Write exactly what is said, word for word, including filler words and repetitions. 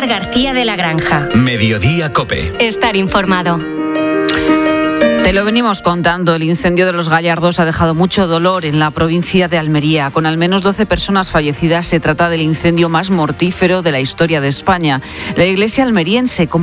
Pilar García de la Granja. Mediodía COPE. Estar informado. Te lo venimos contando, el incendio de Los Gallardos ha dejado mucho dolor en la provincia de Almería. Con al menos doce personas fallecidas, se trata del incendio más mortífero de la historia de España. La iglesia almeriense, como